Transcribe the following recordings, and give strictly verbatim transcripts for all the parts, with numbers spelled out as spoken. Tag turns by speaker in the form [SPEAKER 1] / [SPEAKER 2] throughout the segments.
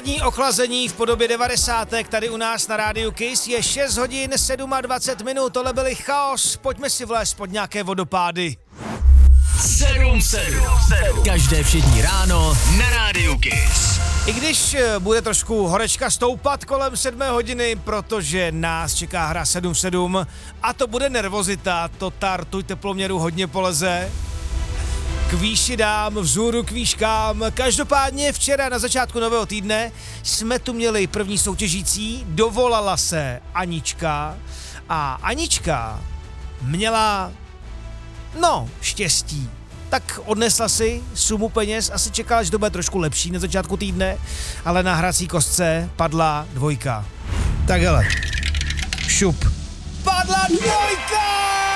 [SPEAKER 1] Poslední ochlazení v podobě devadesátek tady u nás na rádiu Kiss je šest hodin dvacet sedm minut, tohle byly Chaos, pojďme si vlézt pod nějaké vodopády.
[SPEAKER 2] sedm sedm. Každé všední ráno na rádiu Kiss.
[SPEAKER 1] I když bude trošku horečka stoupat kolem sedmé hodiny, protože nás čeká hra sedm sedm a to bude nervozita, to ta rtuť teploměru hodně poleze. K výši dám, vzhůru k výškám. Každopádně včera na začátku nového týdne jsme tu měli první soutěžící, dovolala se Anička a Anička měla, no, štěstí. Tak odnesla si sumu peněz, asi čekala, že to bude trošku lepší na začátku týdne, ale na hrací kostce padla dvojka. Tak hele, šup. Padla dvojka!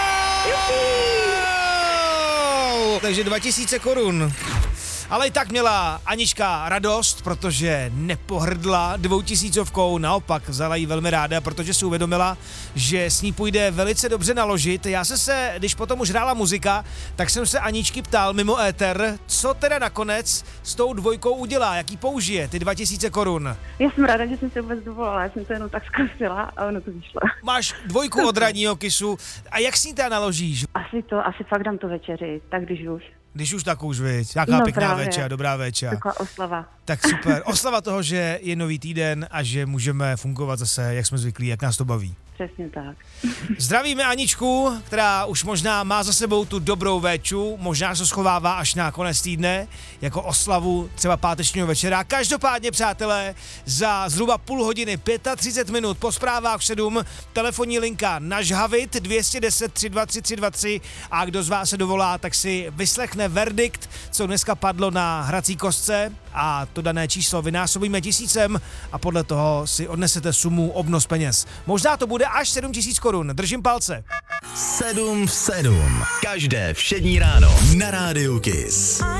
[SPEAKER 1] Takže dva tisíce korun. Ale i tak měla Anička radost, protože nepohrdla dvoutisícovkou, naopak vzala ji velmi ráda, protože si uvědomila, že s ní půjde velice dobře naložit. Já jsem se, když potom už hrála muzika, tak jsem se Aničky ptal mimo éter, co teda nakonec s tou dvojkou udělá, jaký použije ty dva tisíce korun.
[SPEAKER 3] Já jsem ráda, že jsem se vůbec dovolala, já jsem to jenom tak zkusila a ono to vyšlo.
[SPEAKER 1] Máš dvojku od ranního Kissu a jak s ní teda naložíš?
[SPEAKER 3] Asi to, asi fakt dám to večeři, tak když už.
[SPEAKER 1] Když už tak už, viď? Jaká
[SPEAKER 3] No
[SPEAKER 1] pěkná
[SPEAKER 3] právě.
[SPEAKER 1] večer, dobrá večer.
[SPEAKER 3] Taková oslava.
[SPEAKER 1] Tak super. Oslava toho, že je nový týden a že můžeme fungovat zase, jak jsme zvyklí, jak nás to baví.
[SPEAKER 3] Přesně tak.
[SPEAKER 1] Zdravíme Aničku, která už možná má za sebou tu dobrou véču, možná se schovává až na konec týdne, jako oslavu třeba pátečního večera. Každopádně, přátelé, za zhruba půl hodiny, třicet pět minut po zprávách v sedm, telefonní linka na Žhavit dvě jedna deset tři dva tři tři dva tři a kdo z vás se dovolá, tak si vyslechne verdikt, co dneska padlo na hrací kostce a to dané číslo vynásobíme tisícem a podle toho si odnesete sumu obnos peněz. Možná to bude až sedm tisíc korun. Držím palce.
[SPEAKER 2] sedm sedm. Každé všední ráno na rádiu Kiss.